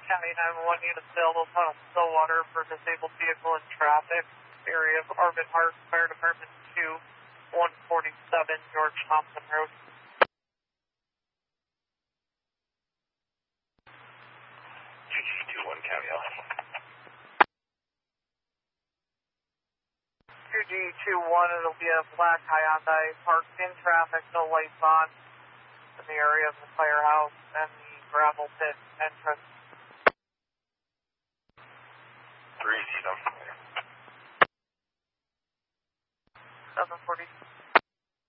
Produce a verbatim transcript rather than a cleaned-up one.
County nine one one unit available tunnel Stillwater for disabled vehicle in traffic. Area of Arvin Hart, Fire Department two, one forty-seven George Thompson Road. G G two one County L. two G two one, it'll be a black Hyundai parked in traffic, no lights on, in the area of the firehouse and the gravel pit entrance. three zero. seven forty.